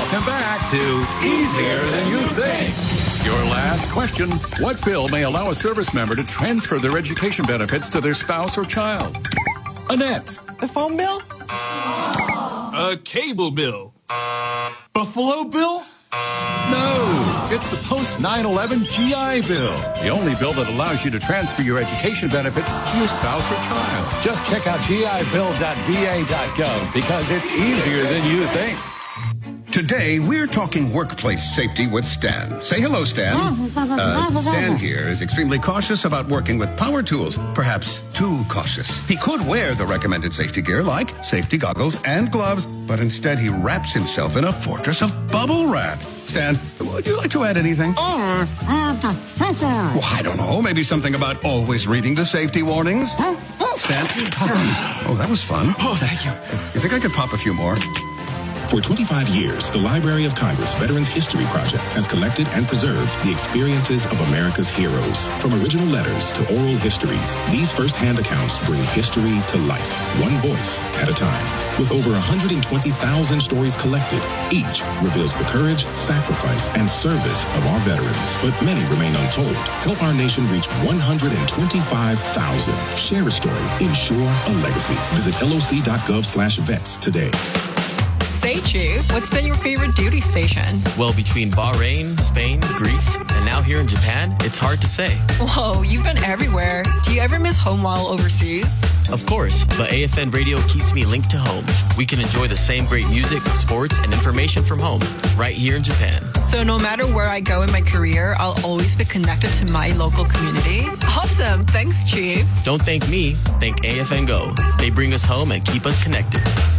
Welcome back to Easier Than You Think. Your last question. What bill may allow a service member to transfer their education benefits to their spouse or child? Annette. The phone bill? A cable bill. Buffalo Bill? No, it's the post 9/11 GI Bill. The only bill that allows you to transfer your education benefits to your spouse or child. Just check out gibill.va.gov because it's easier than you think. Today, we're talking workplace safety with Stan. Say hello, Stan. Stan here is extremely cautious about working with power tools, perhaps too cautious. He could wear the recommended safety gear like safety goggles and gloves, but instead he wraps himself in a fortress of bubble wrap. Stan, would you like to add anything? Well, I don't know. Maybe something about always reading the safety warnings? Stan? Oh, that was fun. Oh, thank you. You think I could pop a few more? For 25 years, the Library of Congress Veterans History Project has collected and preserved the experiences of America's heroes. From original letters to oral histories, these first-hand accounts bring history to life, one voice at a time. With over 120,000 stories collected, each reveals the courage, sacrifice, and service of our veterans. But many remain untold. Help our nation reach 125,000. Share a story. Ensure a legacy. Visit loc.gov/vets today. Say, Chief, what's been your favorite duty station? Well, between Bahrain, Spain, Greece, and now here in Japan, it's hard to say. Whoa, you've been everywhere. Do you ever miss home while overseas? Of course, but AFN Radio keeps me linked to home. We can enjoy the same great music, sports, and information from home, right here in Japan. So no matter where I go in my career, I'll always be connected to my local community? Awesome. Thanks, Chief. Don't thank me. Thank AFN Go. They bring us home and keep us connected.